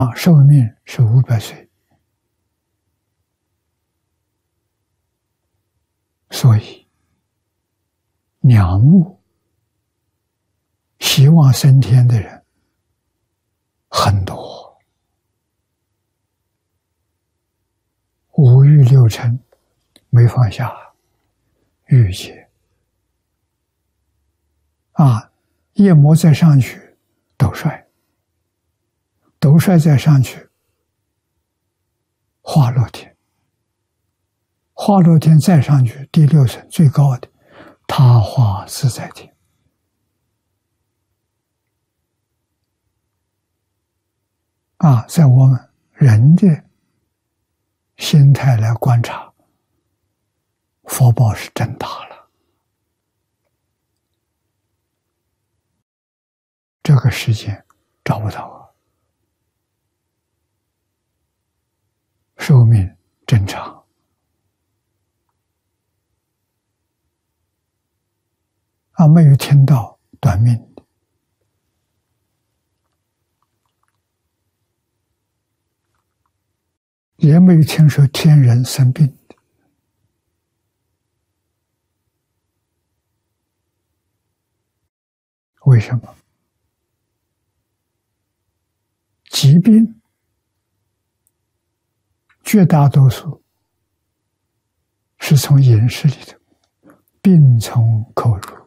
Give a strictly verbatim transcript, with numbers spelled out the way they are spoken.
啊，寿命是五百岁，所以仰慕、希望升天的人很多，五欲六尘没放下，欲界啊，夜魔再上去，斗帅，斗帅再上去，化乐天，化乐天再上去，第六层最高的他化自在天。啊，在我们人的心态来观察，福报是真大了。这个时间找不到啊，寿命正常，啊，没有听到短命的，也没有听说天人生病的。为什么？疾病绝大多数是从饮食里头，病从口入。